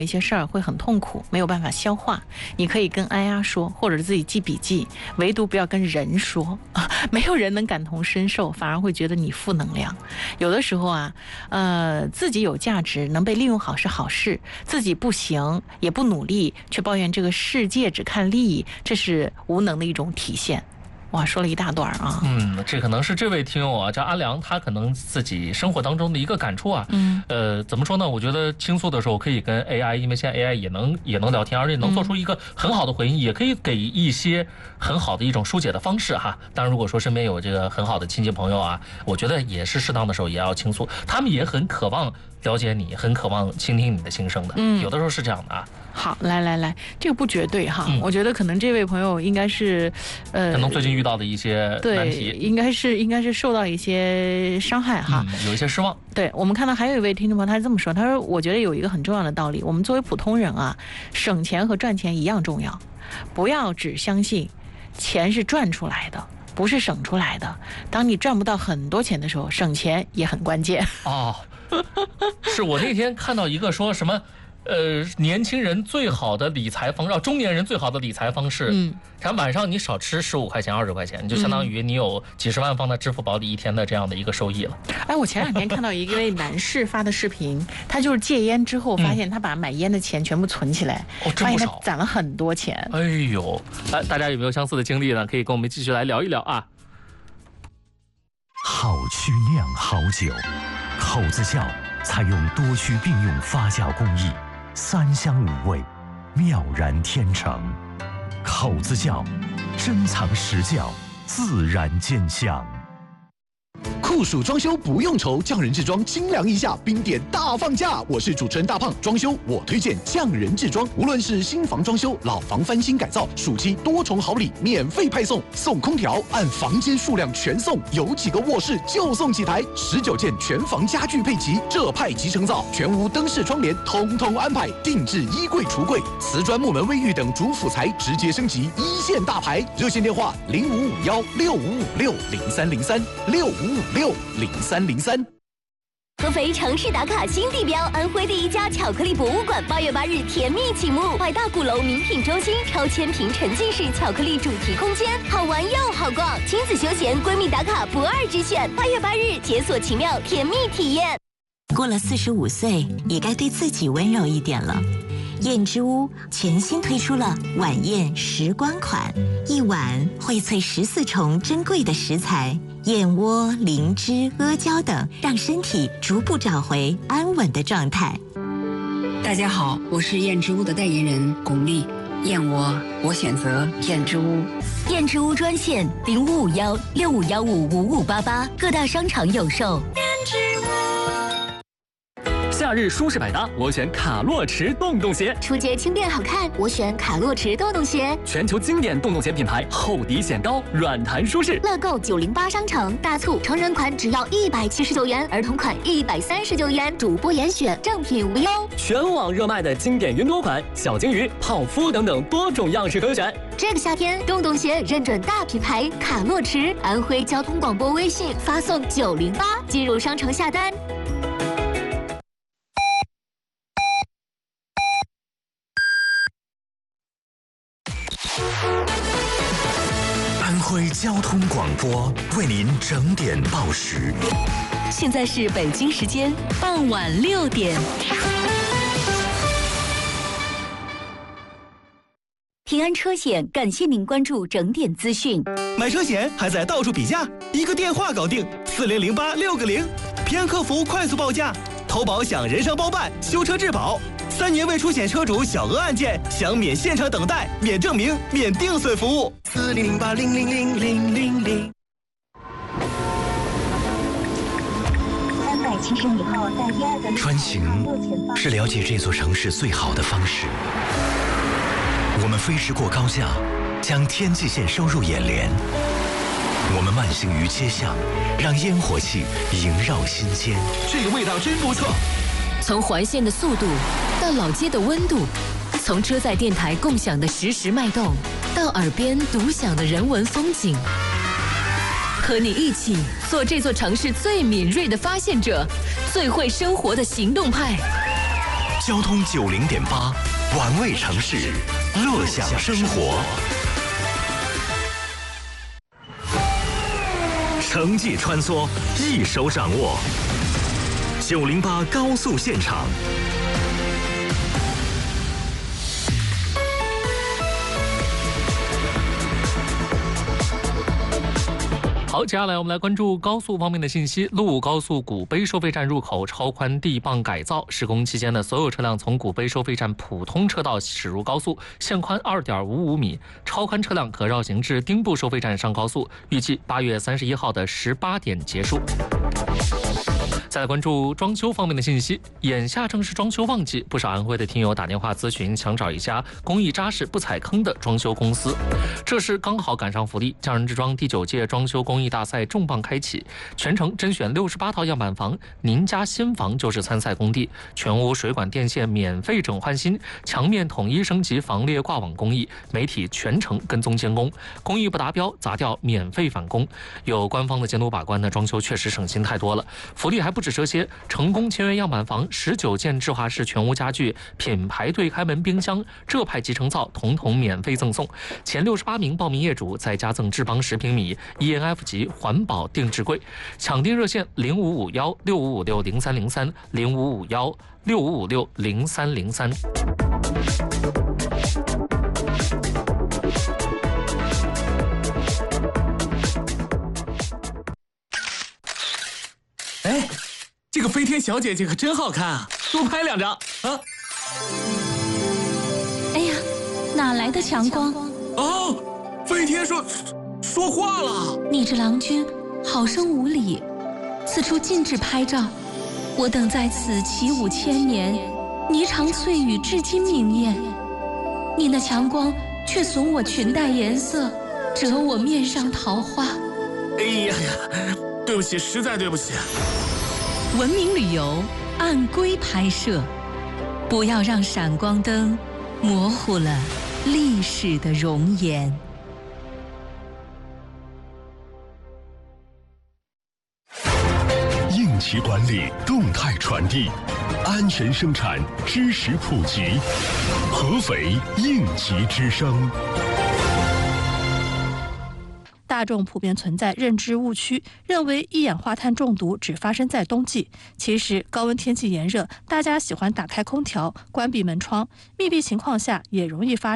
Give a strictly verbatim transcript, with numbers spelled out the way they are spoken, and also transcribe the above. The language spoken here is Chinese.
一些事儿会很痛苦，没有办法消化，你可以跟 I R 说，或者自己记笔记，唯独不要跟人说啊，没有人能感同身受，反而会觉得你负能量。有的时候啊，呃，自己有价值，能被利用好是好事，自己不行也不努力，却抱怨这个世界只看利益，这是无能的一种体现。哇，说了一大段啊！ 嗯，这可能是这位听友啊，叫阿良，他可能自己生活当中的一个感触啊。嗯，呃，怎么说呢？我觉得倾诉的时候可以跟 A I， 因为现在 A I 也能也能聊天，而且能做出一个很好的回应，嗯、也可以给一些很好的一种疏解的方式哈。当然，如果说身边有这个很好的亲戚朋友啊，我觉得也是适当的时候也要倾诉，他们也很渴望了解你，很渴望倾听你的心声的。嗯，有的时候是这样的啊。 好，来来来，这个不绝对哈，嗯、我觉得可能这位朋友应该是，呃， 可能最近遇到的一些难题， 对，应该是应该是受到一些伤害哈、 嗯，有一些失望。 对，我们看到还有一位听众朋友，他是这么说，他说：“我觉得有一个很重要的道理，我们作为普通人啊，省钱和赚钱一样重要，不要只相信钱是赚出来的。”不是省出来的。当你赚不到很多钱的时候，省钱也很关键。 哦，是我那天看到一个说什么，呃，年轻人最好的理财方式，中年人最好的理财方式，嗯，然后晚上你少吃十五块钱、二十块钱，你就相当于你有几十万放在支付宝里一天的这样的一个收益了。 哎，我前两天看到一位男士发的视频，他就是戒烟之后发现他把买烟的钱全部存起来， 哦，真不少， 发现他攒了很多钱。 哎呦，哎，大家有没有相似的经历呢？可以跟我们继续来聊一聊啊。 好曲酿好酒，口子窖采用多区并用发酵工艺，三香五味，妙然天成。口子窖，珍藏实窖，自然见香。 酷暑装修不用愁，匠人制装精良一下，冰点大放价。我是主持人大胖，装修我推荐匠人制装。无论是新房装修、老房翻新改造，暑期多重好礼免费派送，送空调按房间数量全送，有几个卧室就送几台，十九件全房家具配齐，这派即成造，全屋灯饰窗帘通通安排，定制衣柜橱柜，瓷砖木门卫浴等主辅材直接升级一线大牌。热线电话零五五幺六五五六零三零三六五五六零三零三。 合肥城市打卡新地标，安徽第一家巧克力博物馆八月八日甜蜜启幕，百大鼓楼名品中心超千平沉浸式巧克力主题空间，好玩又好逛，亲子休闲闺蜜打卡不二之选。八月八日解锁奇妙甜蜜体验。 过了四十五岁，也该对自己温柔一点了。燕之屋全新推出了晚宴时光款，一碗荟萃十四重珍贵的食材，燕窝、灵芝、阿胶等，让身体逐步找回安稳的状态。 大家好，我是燕之屋的代言人巩俐。燕窝，我选择燕之屋。 燕之屋专线零五五幺六五幺五五五八八，各大商场有售。燕之屋。 夏日舒适百搭，我选卡洛驰洞洞鞋； 初阶轻便好看，我选卡洛驰洞洞鞋。 全球经典洞洞鞋品牌，厚底显高，软弹舒适。 乐购九零八商城大促，成人款只要一百七十九元，儿童款一百三十九元，主播严选，正品无忧。 全网热卖的经典云朵款，小金鱼、泡芙等等多种样式可选。 这个夏天，洞洞鞋认准大品牌卡洛驰，安徽交通广播微信发送九零八进入商城下单。 安徽交通广播为您整点报时。 现在是北京时间傍晚六点。平安车险感谢您关注整点资讯。 买车险还在到处比价，一个电话搞定，四零零八六个零，平安客服快速报价，投保享人身包办，修车质保。三年未出险车主小额案件享免现场等待、免证明、免定损服务。四零零八零零零零零零。 三百七十米后，在第二个穿行是了解这座城市最好的方式。我们飞驰过高架，将天际线收入眼帘。我们慢行于街巷，让烟火气萦绕心间。 这个味道真不错。 从环线的速度到老街的温度，从车载电台共享的实时脉动，到耳边独享的人文风景，和你一起做这座城市最敏锐的发现者，最会生活的行动派。 交通九零点八，玩味城市，乐享生活。城际穿梭，一手掌握。九零八高速现场。 好，接下来我们来关注高速方面的信息。陆武高速古碑收费站入口超宽地磅改造施工期间呢，所有车辆从古碑收费站普通车道驶入高速，限宽 二点五五米，超宽车辆可绕行至丁步收费站上高速，预计八月三十一号的十八点结束。再来关注装修方面的信息，眼下正是装修旺季，不少安徽的听友打电话咨询，想找一家工艺扎实、不踩坑的装修公司。这时刚好赶上福利，匠人之庄第九届装修工艺大赛重磅开启，全程甄选六十八套样板房，您家新房就是参赛工地，全屋水管电线免费整换新，墙面统一升级防裂挂网工艺，媒体全程跟踪监工，工艺不达标砸掉免费返工。有官方的监督把关呢，装修确实省心太多了。福利还不止这些，成功签约样板房十九件智华式全屋家具、品牌对开门冰箱、浙派集成灶统统免费赠送。前六十八名报名业主再加赠智邦十平米 E N F 级环保定制柜。抢订热线零五五幺六五五六零三零三零五五幺六五五六零三零三。 哎，这个飞天小姐姐可真好看啊！多拍两张啊！ 哎呀，哪来的强光？ 哦，飞天说说话了。 你这郎君好生无礼，此处禁止拍照。我等在此起舞千年，霓裳翠羽至今明艳。你那强光却损我裙带颜色，折我面上桃花。 哎呀呀，对不起，实在对不起。 文明旅游按规拍摄，不要让闪光灯模糊了历史的容颜。 应急管理，动态传递，安全生产，知识普及，合肥应急之声。 大众普遍存在认知误区，认为一氧化碳中毒只发生在冬季。其实高温天气炎热，大家喜欢打开空调、关闭门窗，密闭情况下也容易发